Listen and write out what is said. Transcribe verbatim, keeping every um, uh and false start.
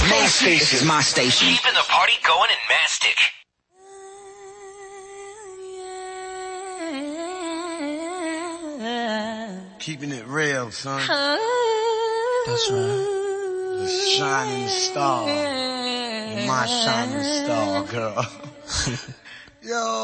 My station. This is my station. Keeping the party going in Mastic. Keeping it real, son. That's right. The shining star. My shining star, girl. Yo.